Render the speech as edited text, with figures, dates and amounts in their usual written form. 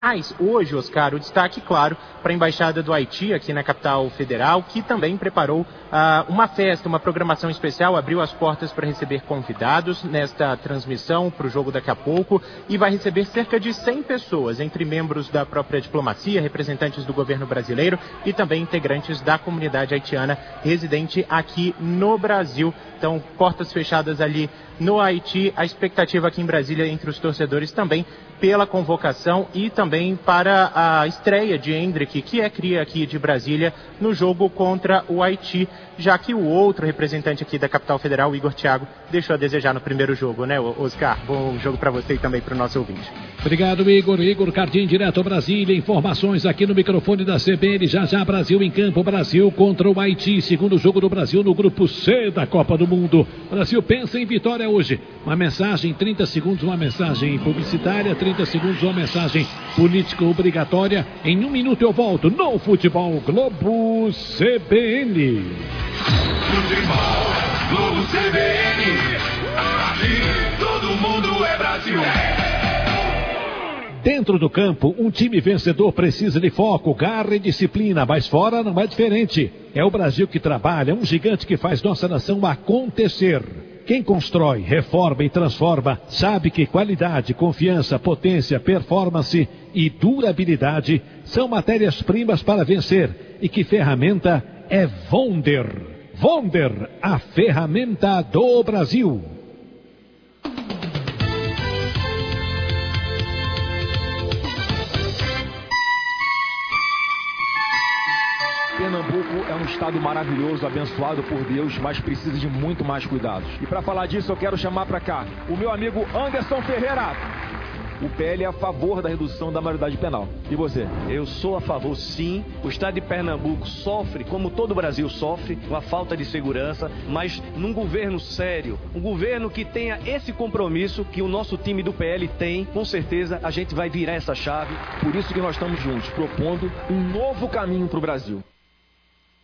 Hoje, Oscar, o destaque, claro, para a Embaixada do Haiti aqui na capital federal, que também preparou uma festa, uma programação especial, abriu as portas para receber convidados nesta transmissão para o jogo daqui a pouco e vai receber cerca de 100 pessoas, entre membros da própria diplomacia, representantes do governo brasileiro e também integrantes da comunidade haitiana residente aqui no Brasil. Então, portas fechadas ali no Haiti, a expectativa aqui em Brasília entre os torcedores também pela convocação e também para a estreia de Endrick, que é cria aqui de Brasília, no jogo contra o Haiti, já que o outro representante aqui da capital federal, Igor Thiago, deixou a desejar no primeiro jogo, né, Oscar? Bom jogo para você e também para o nosso ouvinte. Obrigado, Igor. Igor Cardim, direto a Brasília. Informações aqui no microfone da CBN. Já Brasil em campo. Brasil contra o Haiti. Segundo jogo do Brasil no grupo C da Copa do Mundo. Brasil pensa em vitória hoje. Uma mensagem, 30 segundos, uma mensagem publicitária, 30 segundos, uma mensagem política obrigatória. Em 1 minuto eu volto no Futebol Globo CBN. Futebol Globo CBN. Aqui todo mundo é Brasil. Dentro do campo, um time vencedor precisa de foco, garra e disciplina, mas fora não é diferente. É o Brasil que trabalha, um gigante que faz nossa nação acontecer. Quem constrói, reforma e transforma, sabe que qualidade, confiança, potência, performance e durabilidade são matérias-primas para vencer. E que ferramenta é Wonder. Wonder, a ferramenta do Brasil. Pernambuco é um estado maravilhoso, abençoado por Deus, mas precisa de muito mais cuidados. E para falar disso, eu quero chamar para cá o meu amigo Anderson Ferreira. O PL é a favor da redução da maioridade penal. E você? Eu sou a favor, sim. O estado de Pernambuco sofre, como todo o Brasil sofre, uma falta de segurança, mas num governo sério, um governo que tenha esse compromisso que o nosso time do PL tem, com certeza a gente vai virar essa chave. Por isso que nós estamos juntos, propondo um novo caminho para o Brasil.